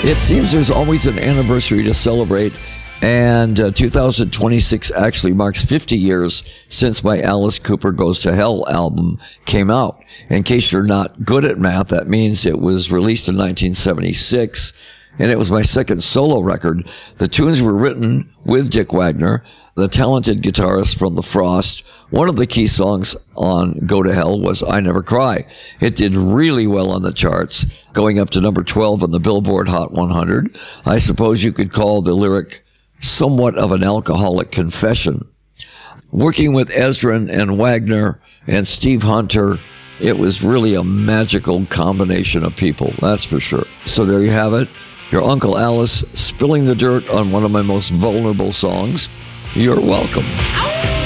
It seems there's always an anniversary to celebrate, and 2026 actually marks 50 years since my Alice Cooper Goes to Hell album came out. In case you're not good at math, that means it was released in 1976, and it was my second solo record. The tunes were written with Dick Wagner, the talented guitarist from The Frost. One of the key songs on Go to Hell was I Never Cry. It did really well on the charts, going up to number 12 on the Billboard Hot 100. I suppose you could call the lyric somewhat of an alcoholic confession. Working with Ezra and Wagner and Steve Hunter, it was really a magical combination of people, that's for sure. So there you have it. Your Uncle Alice spilling the dirt on one of my most vulnerable songs. You're welcome.